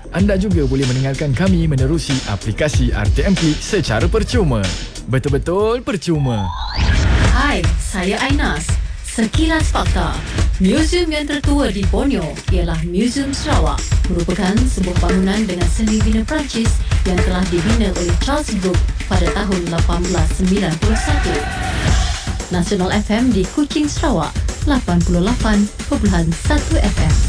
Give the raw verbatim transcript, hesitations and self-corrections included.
Anda juga boleh mendengarkan kami menerusi aplikasi R T M P secara percuma. Betul-betul percuma. Hai, saya Ainas. Sekilas fakta. Museum yang tertua di Borneo ialah Museum Sarawak, merupakan sebuah bangunan dengan seni bina Perancis yang telah dibina oleh Charles Brooke pada tahun lapan belas sembilan puluh satu. Nasional F M di Kuching, Sarawak, lapan puluh lapan perpuluhan satu F M.